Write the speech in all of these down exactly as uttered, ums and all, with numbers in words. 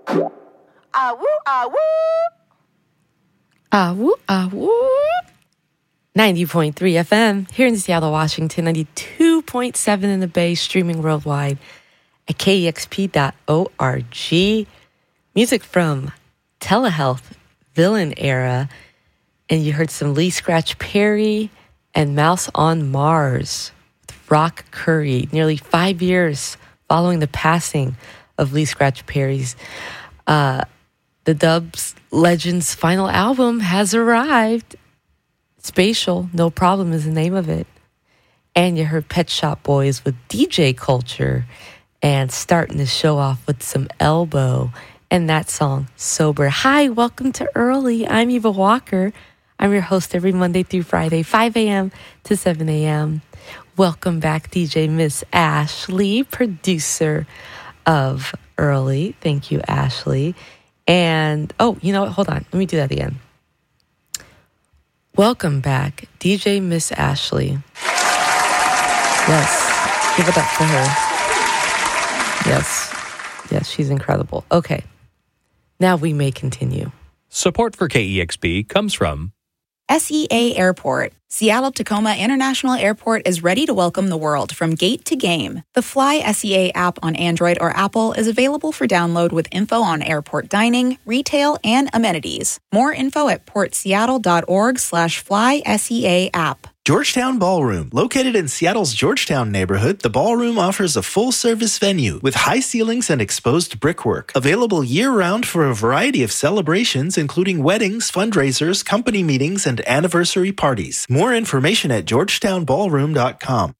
Ah woo, ah woo. Ah woo, ah woo. ninety point three F M here in Seattle, Washington. ninety-two point seven in the Bay, streaming worldwide at K E X P dot org. Music from Telehealth, Villain Era. And you heard some Lee Scratch Perry and Mouse on Mars with Rock Curry. Nearly five years following the passing of Lee Scratch Perry's. Uh, the Dubs Legends final album has arrived. Spatial, No Problem is the name of it. And you heard Pet Shop Boys with D J Culture and starting the show off with some Elbow and that song, Sober. Hi, welcome to Early. I'm Eva Walker. I'm your host every Monday through Friday, five a.m. to seven a.m. Welcome back, D J Miss Ashley, producer of Early. Thank you, Ashley. And, oh, you know what? Hold on. Let me do that again. Welcome back, D J Miss Ashley. Yes, give it up for her. Yes, yes, she's incredible. Okay, now we may continue. Support for K E X P comes from S E A Airport. Seattle-Tacoma International Airport is ready to welcome the world from gate to game. The Fly S E A app on Android or Apple is available for download with info on airport dining, retail, and amenities. More info at portseattle.org slash fly SEA app. Georgetown Ballroom. Located in Seattle's Georgetown neighborhood, the Ballroom offers a full-service venue with high ceilings and exposed brickwork. Available year-round for a variety of celebrations, including weddings, fundraisers, company meetings, and anniversary parties. More information at georgetown ballroom dot com.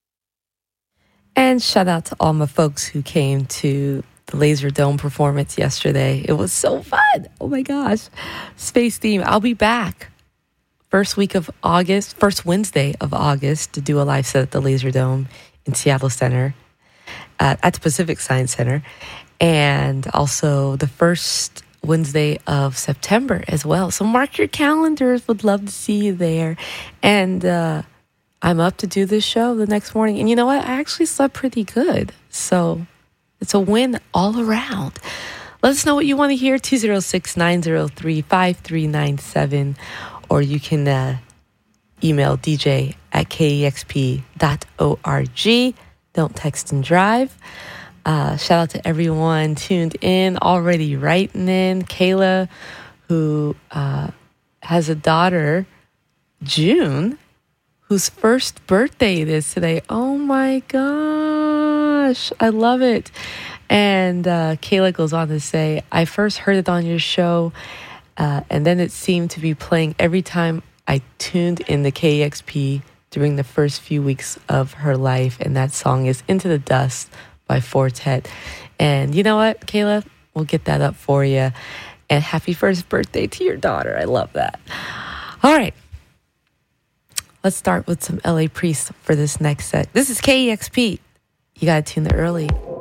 And shout out to all my folks who came to the Laser Dome performance yesterday. It was so fun. Oh my gosh. Space Theme. I'll be back. First week of August, first Wednesday of August to do a live set at the Laser Dome in Seattle Center, uh, at the Pacific Science Center. And also the first Wednesday of September as well. So mark your calendars. Would love to see you there. And uh, I'm up to do this show the next morning. And you know what? I actually slept pretty good. So it's a win all around. Let us know what you want to hear. two oh six, nine oh three, five three nine seven. Or you can uh, email D J at K E X P dot org. Don't text and drive. Uh, shout out to everyone tuned in, already writing in. Kayla, who uh, has a daughter, June, whose first birthday it is today. Oh my gosh, I love it. And uh, Kayla goes on to say, I first heard it on your show, Uh, and then it seemed to be playing every time I tuned in the K E X P during the first few weeks of her life. And that song is Into the Dust by Fortet. And you know what, Kayla? We'll get that up for you. And happy first birthday to your daughter. I love that. All right. Let's start with some L A Priest for this next set. This is K E X P. You got to tune it early.